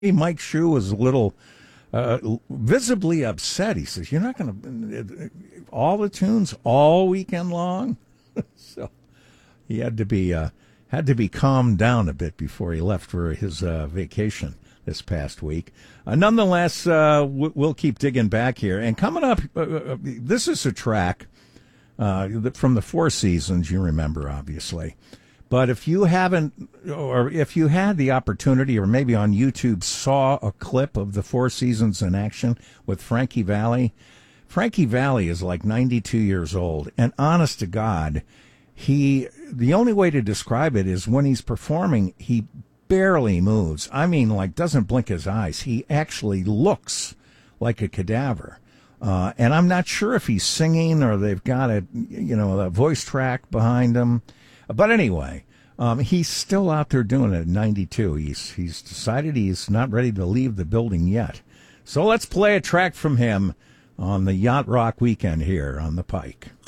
Mike Shue was a little visibly upset. He says, "You're not going to all the tunes all weekend long." So he had to be calmed down a bit before he left for his vacation this past week. Nonetheless, we'll keep digging back here. And coming up, this is a track from the Four Seasons, you remember, obviously. But if you haven't, or if you had the opportunity, or maybe on YouTube saw a clip of the Four Seasons in action with Frankie Valli is like 92 years old. And honest to God, the only way to describe it is when he's performing, he barely moves. I mean, like, doesn't blink his eyes. He actually looks like a cadaver. And I'm not sure if he's singing or they've got a voice track behind him. But anyway, he's still out there doing it at 92. He's decided he's not ready to leave the building yet. So let's play a track from him on the Yacht Rock weekend here on the Pike.